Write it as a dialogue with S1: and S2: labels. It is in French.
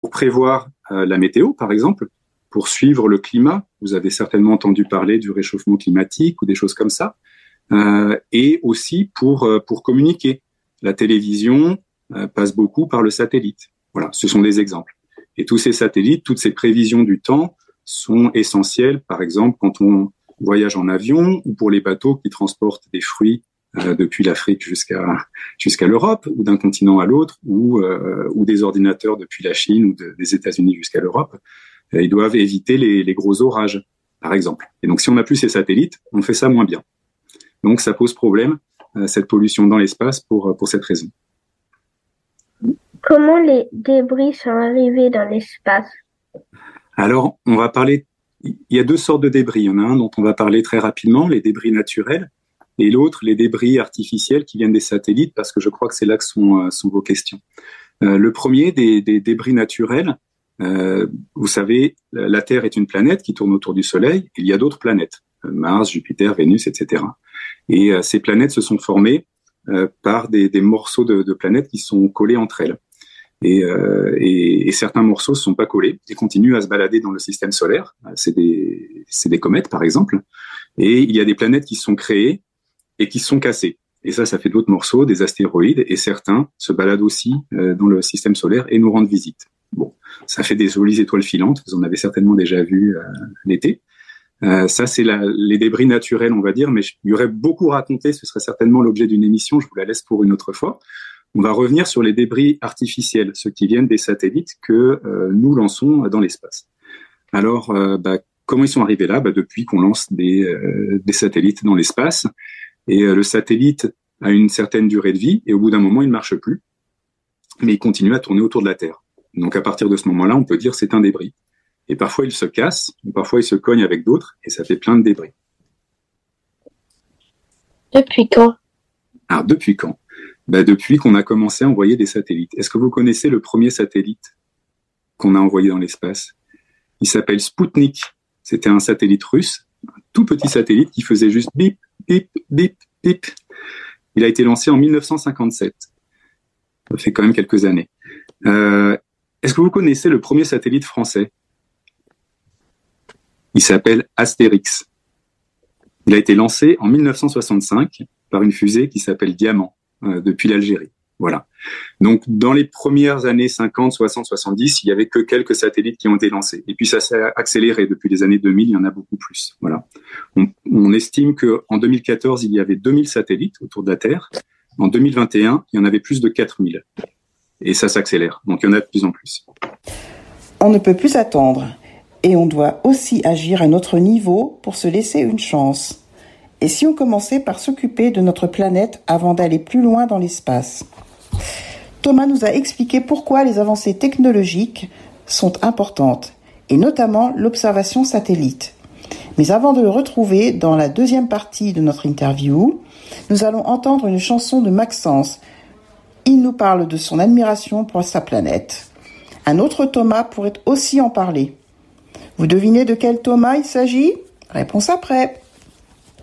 S1: pour prévoir la météo, par exemple, pour suivre le climat. Vous avez certainement entendu parler du réchauffement climatique ou des choses comme ça. Et aussi pour communiquer. La télévision passe beaucoup par le satellite. Voilà, ce sont des exemples. Et tous ces satellites, toutes ces prévisions du temps sont essentielles, par exemple, quand on voyage en avion ou pour les bateaux qui transportent des fruits depuis l'Afrique jusqu'à l'Europe ou d'un continent à l'autre ou des ordinateurs depuis la Chine ou des États-Unis jusqu'à l'Europe. Ils doivent éviter les gros orages, par exemple. Et donc, si on n'a plus ces satellites, on fait ça moins bien. Donc, ça pose problème, cette pollution dans l'espace pour cette raison.
S2: Comment les débris sont arrivés dans l'espace?
S1: Alors, on va parler... Il y a deux sortes de débris. Il y en a un dont on va parler très rapidement, les débris naturels, et l'autre, les débris artificiels qui viennent des satellites, parce que je crois que c'est là que sont vos questions. Le premier, des débris naturels, vous savez, la Terre est une planète qui tourne autour du Soleil. Il y a d'autres planètes, Mars, Jupiter, Vénus, etc. Et ces planètes se sont formées par des morceaux de planètes qui sont collés entre elles. Et certains morceaux ne sont pas collés et continuent à se balader dans le système solaire. C'est des comètes, par exemple. Et il y a des planètes qui sont créées et qui sont cassées. Et ça fait d'autres morceaux, des astéroïdes, et certains se baladent aussi dans le système solaire et nous rendent visite. Bon, ça fait des jolies étoiles filantes, vous en avez certainement déjà vu l'été. Ça, c'est les débris naturels, on va dire, mais il y aurait beaucoup à raconter, ce serait certainement l'objet d'une émission, je vous la laisse pour une autre fois. On va revenir sur les débris artificiels, ceux qui viennent des satellites que nous lançons dans l'espace. Alors, comment ils sont arrivés là? Depuis qu'on lance des satellites dans l'espace. Et le satellite a une certaine durée de vie, et au bout d'un moment, il ne marche plus, mais il continue à tourner autour de la Terre. Donc à partir de ce moment-là, on peut dire que c'est un débris. Et parfois, il se casse, ou parfois, il se cogne avec d'autres, et ça fait plein de débris.
S2: Depuis quand?
S1: Alors, depuis quand? Depuis qu'on a commencé à envoyer des satellites. Est-ce que vous connaissez le premier satellite qu'on a envoyé dans l'espace? Il s'appelle Spoutnik. C'était un satellite russe, un tout petit satellite qui faisait juste bip, bip, bip, bip. Il a été lancé en 1957. Ça fait quand même quelques années. Est-ce que vous connaissez le premier satellite français? Il s'appelle Astérix. Il a été lancé en 1965 par une fusée qui s'appelle Diamant, depuis l'Algérie. Voilà. Donc, dans les premières années 50, 60, 70, il y avait que quelques satellites qui ont été lancés. Et puis, ça s'est accéléré. Depuis les années 2000, il y en a beaucoup plus. Voilà. On estime qu'en 2014, il y avait 2000 satellites autour de la Terre. En 2021, il y en avait plus de 4000. Et ça s'accélère. Donc, il y en a de plus en plus.
S3: On ne peut plus attendre. Et on doit aussi agir à notre niveau pour se laisser une chance. Et si on commençait par s'occuper de notre planète avant d'aller plus loin dans l'espace? Thomas nous a expliqué pourquoi les avancées technologiques sont importantes, et notamment l'observation satellite. Mais avant de le retrouver dans la deuxième partie de notre interview, nous allons entendre une chanson de Maxence. Il nous parle de son admiration pour sa planète. Un autre Thomas pourrait aussi en parler. Vous devinez de quel Thomas il s'agit? Réponse après.